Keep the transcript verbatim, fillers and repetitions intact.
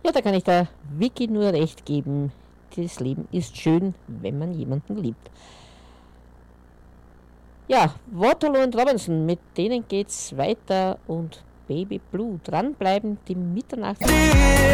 Ja, da kann ich der Vicky nur recht geben. Das Leben ist schön, wenn man jemanden liebt. Ja, Waterloo und Robinson, mit denen geht's weiter und Baby Blue. Dranbleiben, die Mitternacht.